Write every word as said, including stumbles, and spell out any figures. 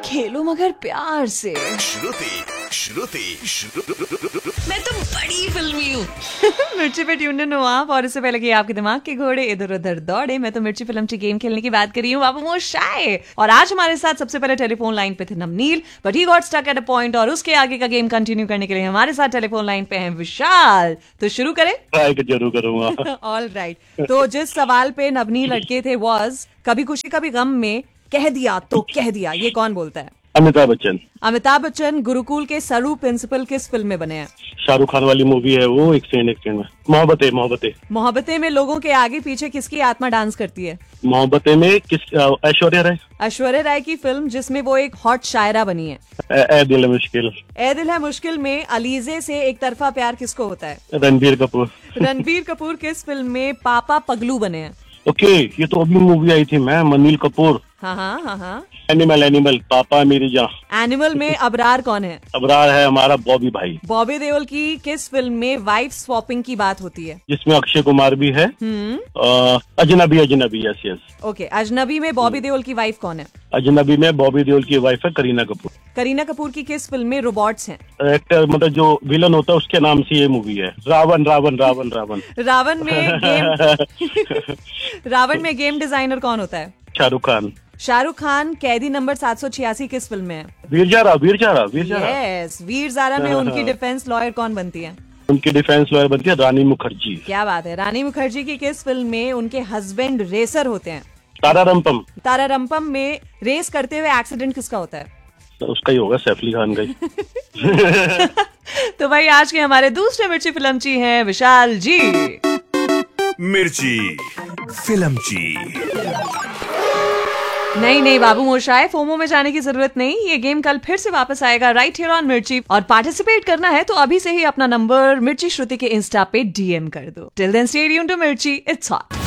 खेलो मगर प्यार से। श्रुति श्रुति श्रुति मैं तो बड़ी फिल्मी हूँ। मिर्ची पे ट्यून इन हो आप, और इससे पहले कि आपके दिमाग के घोड़े इधर उधर दौड़े, मैं तो मिर्ची फिल्म की गेम खेलने की बात कर रही हूँ बाबू मोशाय। और आज हमारे साथ सबसे पहले टेलीफोन लाइन पे थे Navneel, but he got stuck at a point, और उसके आगे का गेम कंटिन्यू करने के लिए हमारे साथ टेलीफोन लाइन पे है विशाल। तो शुरू करें? जरूर करूंगा। ऑल राइट, तो जिस सवाल पे नवनील अटके थे वाज कभी खुशी कभी गम में कह दिया तो कह दिया, ये कौन बोलता है? अमिताभ बच्चन। अमिताभ बच्चन गुरुकुल के सरू प्रिंसिपल किस फिल्म में बने हैं? शाहरुख खान वाली मूवी है वो, एक सेकंड एक सेकंड में। मोहब्बतें मोहब्बतें मोहब्बतें में लोगों के आगे पीछे किसकी आत्मा डांस करती है? मोहब्बतें में किस? ऐश्वर्या राय। ऐश्वर्या राय की फिल्म जिसमें वो एक हॉट शायरा बनी है। ए, ए दिल है मुश्किल। ए दिल है मुश्किल में अलीजे से एक तरफा प्यार किसको होता है? रणबीर कपूर। रणबीर कपूर किस फिल्म में पापा पगलू बने हैं? ओके, ये तो अभी मूवी आई थी मैं, अनिल कपूर। हाँ हाँ हाँ हाँ एनिमल एनिमल पापा मेरी जान। एनिमल में अबरार कौन है? अबरार है हमारा बॉबी भाई। बॉबी देओल की किस फिल्म में वाइफ स्वॉपिंग की बात होती है? जिसमें अक्षय कुमार भी है। आ, अजनबी अजनबी यस यस। ओके, अजनबी में बॉबी देओल की वाइफ कौन है? अजनबी में बॉबी देओल की वाइफ है करीना कपूर। करीना कपूर की किस फिल्म में रोबोट्स हैं? एक्टर मतलब जो विलन होता है उसके नाम से ये मूवी है। रावण रावण रावण रावण। रावण में गेम रावण में गेम डिजाइनर कौन होता है? शाहरुख खान। शाहरुख खान कैदी नंबर सात सौ छियासी किस फिल्म में है? वीर जारा वीर जारा वीर जारा। यस, वीर जारा में उनकी डिफेंस लॉयर कौन बनती है? उनकी डिफेंस लॉयर बनती है रानी मुखर्जी। क्या बात है। रानी मुखर्जी की किस फिल्म में उनके हस्बैंड रेसर होते हैं? तारारंपम। तारारंपम में रेस करते हुए एक्सीडेंट किसका होता है? तो उसका ही होगा, सैफ अली खान का ही। तो भाई आज के हमारे दूसरे मिर्ची फिल्मची हैं विशाल जी। मिर्ची फिल्मची। नहीं नहीं बाबू मोशाय, फोमो में जाने की जरूरत नहीं, ये गेम कल फिर से वापस आएगा राइट हियर ऑन मिर्ची। और पार्टिसिपेट करना है तो अभी से ही अपना नंबर मिर्ची श्रुति के इंस्टा पे डीएम कर दो। Till then stay tuned to मिर्ची, इट्स हॉट।